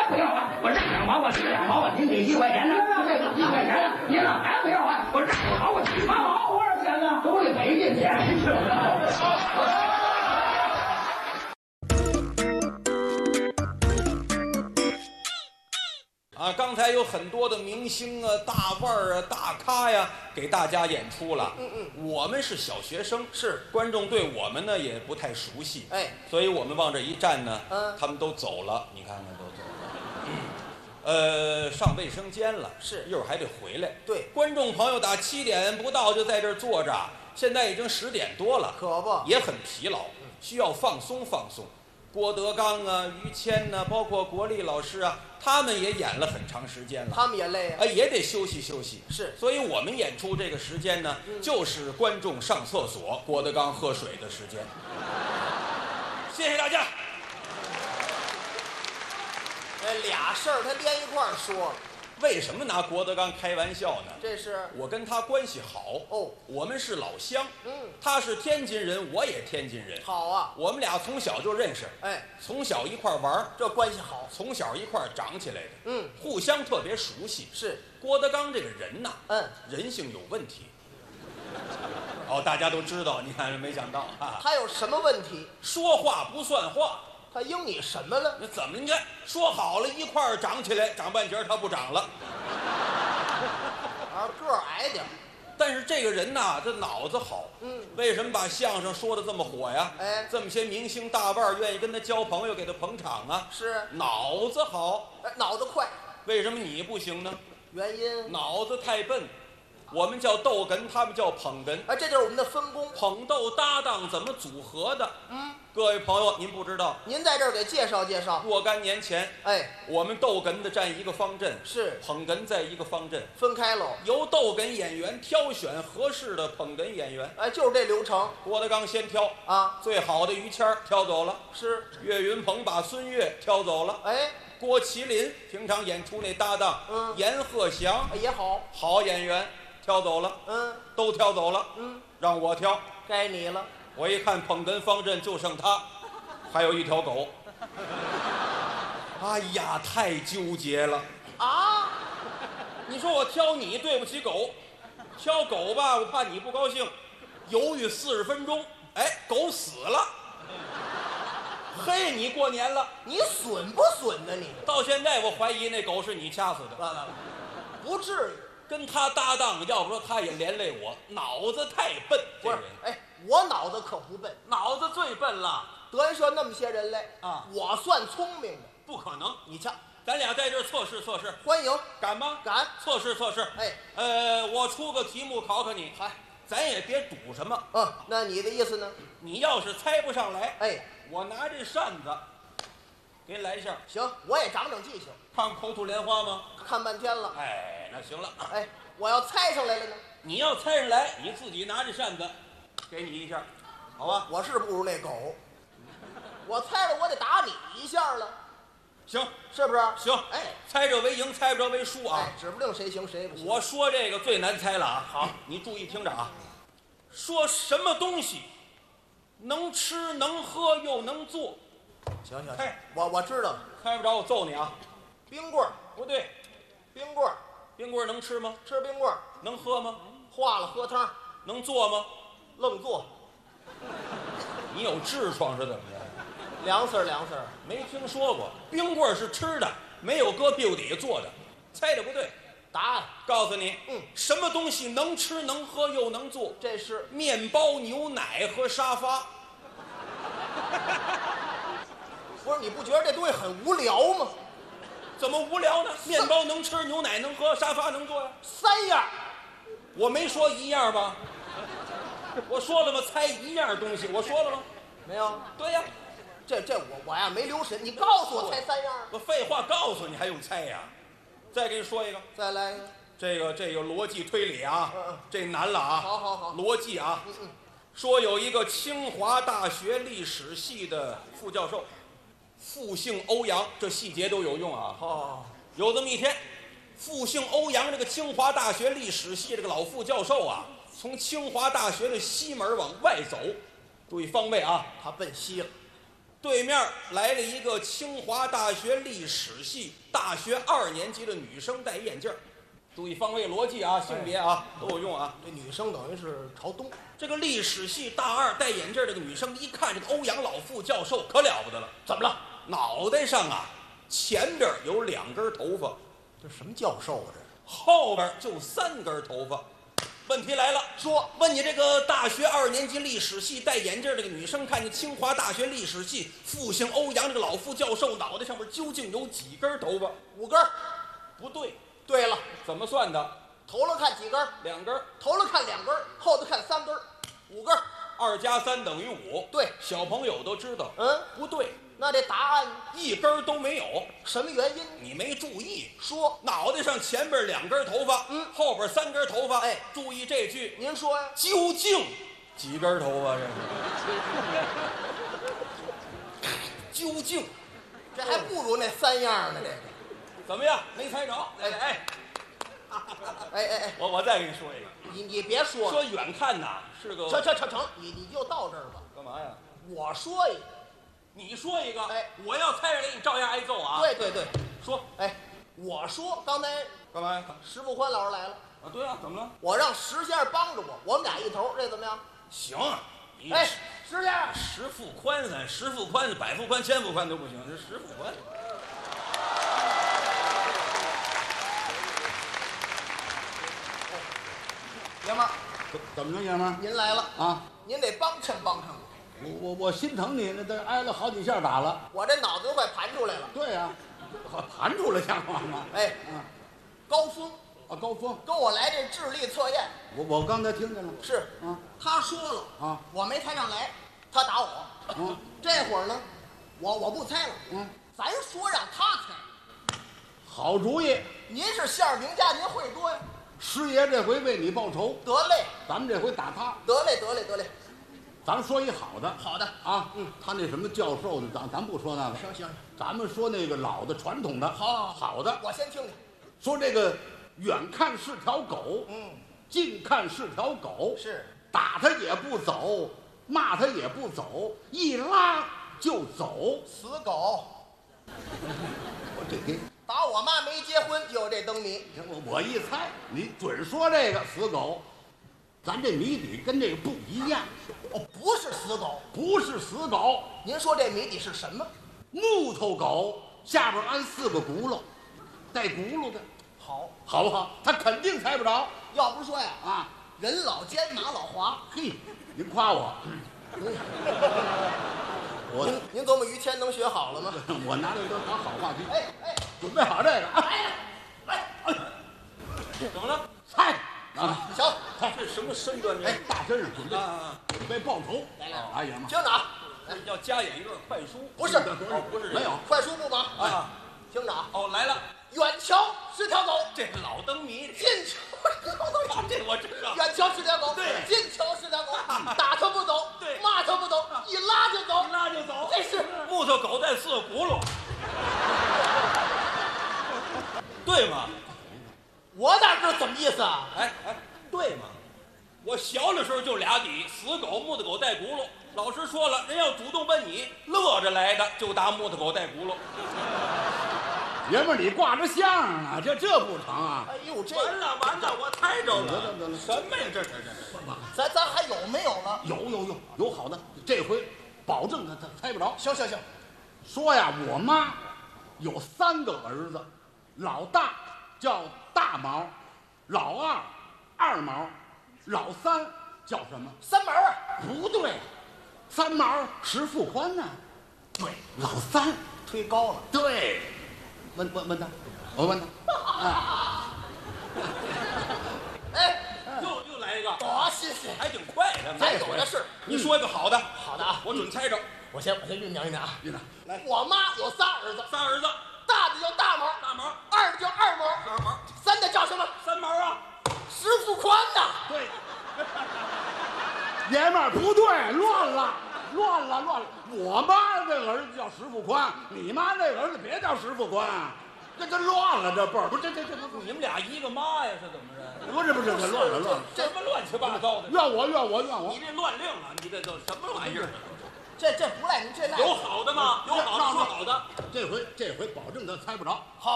还不要啊？我让2毛，我吃2毛，我您给1块钱呢？这1块钱呢？您老还不要啊？我让2毛，我吃8毛，多少钱呢？都得给这钱去了。 啊，刚才有很多的明星啊、大腕儿啊、大咖呀，给大家演出了。我们是小学生， 是观众对我们呢也不太熟悉， 哎， 所以我们往这一站呢，他们都走了，你看看都走了。上卫生间了， 是一会儿还得回来。 对， 观众朋友打7点不到就在这儿坐着，现在已经10点多了， 可不也很疲劳，需要放松放松。郭德纲啊、于谦呐、包括国立老师啊，他们也演了很长时间了， 他们也累啊， 也得休息休息。 是， 所以我们演出这个时间呢，就是观众上厕所、郭德纲喝水的时间。谢谢大家。 俩事儿他连一块儿说， 为什么拿郭德纲开玩笑呢？ 这是我跟他关系好哦， 我们是老乡，他是天津人，我也天津人， 好啊， 我们俩从小就认识，从小一块玩， 这关系好， 从小一块长起来的，互相特别熟悉。 是郭德纲这个人呐，人性有问题。哦，大家都知道，你看没想到啊， 他有什么问题？ 说话不算话。 他应你什么了？ 那怎么？你看说好了一块儿长起来，长半截他不长了， 个儿矮点。 但是这个人呐，这脑子好。为什么把相声说的这么火呀？这么些明星大腕儿愿意跟他交朋友，给他捧场啊？ 是脑子好， 脑子快。 为什么你不行呢？ 原因脑子太笨。我们叫逗哏，他们叫捧哏。 这就是我们的分工， 捧逗搭档怎么组合的？各位朋友，您不知道， 您在这儿给介绍介绍。 若干年前，我们逗哏的站一个方阵， 是捧哏在一个方阵， 分开喽。 由逗哏演员挑选合适的捧哏演员。 就是这流程。 郭德纲先挑啊， 最好的于谦儿挑走了， 是岳云鹏把孙越挑走了。郭麒麟平常演出那搭档，阎鹤祥也好， 好演员。挑走了，都挑走了，让我挑， 该你了。 我一看捧哏方阵就剩他，还有一条狗。哎呀，太纠结了啊！ 你说我挑你对不起狗，挑狗吧，我怕你不高兴，犹豫40分钟，狗死了。嘿，你过年了， 你损不损呢？你到现在我怀疑那狗是你掐死的。 不至于。 跟他搭档，要不说他也连累我，脑子太笨。 不是，我脑子可不笨， 脑子最笨了。 德云社那么些人来啊，我算聪明的。 不可能， 你瞧， 咱俩在这儿测试测试， 欢迎， 敢吗？ 敢， 测试测试。我出个题目考考你，咱也别赌什么。 那你的意思呢？ 你要是猜不上来，我拿这扇子给你来一下。 行，我也长长记性。 看口吐莲花吗？ 看半天了。 那行了。 我要猜上来了呢？ 你要猜上来，你自己拿着扇子，给你一下，好吧？ 我是不如那狗，我猜了我得打你一下了。 行， 是不是？ 行。猜着为赢，猜不着为输啊。 指不定谁行谁不行。 我说这个最难猜了啊。好，你注意听着啊。说什么东西能吃能喝又能做？ 行，我知道了。 猜不着我揍你啊！ 冰棍儿不对， 冰棍儿。 冰棍能吃吗？ 吃冰棍儿。 能喝吗？ 化了喝汤。 能做吗？ 愣做。 你有痔疮是怎么着？ 凉丝， 没听说过。冰棍是吃的，没有搁屁股底下做的。猜的不对。 答案告诉你，什么东西能吃能喝又能做？ 这是面包、牛奶和沙发。 不是，你不觉得这东西很无聊吗？ 怎么无聊呢？面包能吃，牛奶能喝，沙发能坐呀 ，3样。 我没说一样吧？我说了吗？猜一样东西，我说了吗？ 没有。 对呀， 这我呀没留神，你告诉我猜3样。 我废话告诉你还用猜呀？再给你说一个， 再来一个。 这个逻辑推理啊，这难了啊。 好。 逻辑啊，说有一个清华大学历史系的副教授。复姓欧阳，这细节都有用啊！有这么一天，复姓欧阳这个清华大学历史系这个老副教授啊，从清华大学的西门往外走，注意方位啊， 他奔西了。 对面来了一个清华大学历史系大学2年级的女生，戴眼镜儿。注意方位逻辑啊，性别啊都有用啊。 这女生等于是朝东。 这个历史系大2戴眼镜儿这个女生，一看这个欧阳老副教授可了不得了， 怎么了？ 脑袋上啊前边有2根头发， 这什么教授啊？这后边就3根头发。问题来了， 说问你这个大学2年级历史系戴眼镜这个女生，看见清华大学历史系复姓欧阳这个老副教授脑袋上面究竟有几根头发 ？5根。 不对。 对了， 怎么算的？ 头了看几根 ？2根。 头了看2根，后头看3根，5根。 2加3等于5。 对， 小朋友都知道。不对。 那这答案 1根都没有。 什么原因？ 你没注意。 说脑袋上前边2根头发，后边3根头发。 哎， 注意这句。 您说呀？ 究竟几根头发？这是究竟， 这还不如那3样呢。这个怎么样？没猜着？哎，我再给你说一个。 你别说了， 说远看呐是个。 成，你就到这儿吧。 干嘛呀？ 我说一个， 你说一个。 哎， 我要猜着你照样挨揍啊。 对， 说。 哎，我说刚才干嘛呀？ 石富宽老师来了。 啊，对啊，怎么了？ 我让石先生帮着我们俩一头，这怎么样？ 行。 哎，石先生， 石富宽石富宽、百富宽、千富宽都不行，这石富宽。 爷们儿， 怎么着，爷们儿？ 您来了啊！ 您得帮衬帮衬我。 我心疼你，那都挨了好几下打了。 我这脑子都快盘出来了。 对呀，盘出来像话吗？ 哎，高峰啊，高峰跟我来这智力测验。 我刚才听见了。 是啊， 他说了啊， 我没猜上来，他打我。这会儿呢，我不猜了。咱说让他猜。 好主意。 您是相声名家，您会多呀。 师爷这回为你报仇。 得嘞， 咱们这回打他。 得嘞。 咱说一好的。 好的啊，他那什么教授的，咱不说那个。 行， 咱们说那个老的传统的。好的。 我先听听。 说这个远看是条狗，近看是条狗， 是打他也不走，骂他也不走，一拉就走， 死狗。 我这给打我妈没结婚就有这灯谜。 我一猜，你准说这个死狗，咱这谜底跟这个不一样。 不是死狗， 不是死狗。 您说这谜底是什么？ 木头狗下边安4个轱辘，带轱辘的，好不好？他肯定猜不着。 要不说呀， 啊， 人老奸马老滑。 嘿，您夸我。 您琢磨于谦能学好了吗？ 我拿来都好话题。 哎， 准备好这个。 来， 怎么了？ 猜啊！ 行， 这什么身段？ 哎，大身上准备报仇。 来， 哎呀妈！ 听着啊， 要加演一段快书。 不是， 不是没有快书不忙啊。 听着啊， 来了， 远瞧是条狗， 这老灯谜。 近瞧这我知道。 远瞧是条狗， 对， 近瞧是条狗，打它不走， 对， 骂它不走，一拉就走，这是木头狗带4个轱辘，对吗？ 我哪知道怎么意思啊？ 哎，对吗？我小的时候就俩底，死狗、木头狗带轱辘。老师说了，人要主动问你，乐着来的就打木头狗带轱辘。 爷们儿，你挂着相啊，这不成啊！ 哎呦，这完了，我猜着了。 得了， 什么呀？这咱还有没有了？ 有好的，这回保证他猜不着。 行， 说呀，我妈有3个儿子，老大叫大毛，老二二毛，老三叫什么 ？3毛啊？ 不对，3毛石富宽呢？对，老三推高了。 对，问他，我问他。 哎， 又来一个， 谢谢， 还挺快的。 咱有的是。 你说一个好的。 好的啊， 我准猜着。 我先酝酿啊。 来， 我妈有仨儿子，大的叫大毛，二的叫二毛，三的叫什么 ？3毛啊， 石富宽呐。 对，爷们儿不对，乱了。我妈那个儿子叫石富宽，你妈那个儿子别叫石富宽，这乱了，这辈儿不这你们俩一个妈呀？是怎么着？ 不是，这乱了， 什么乱七八糟的？ 怨我！ 你这乱令啊！你这都什么玩意儿？ 这不赖你，这赖有好的吗？有好的说好的。 这回保证他猜不着。 好。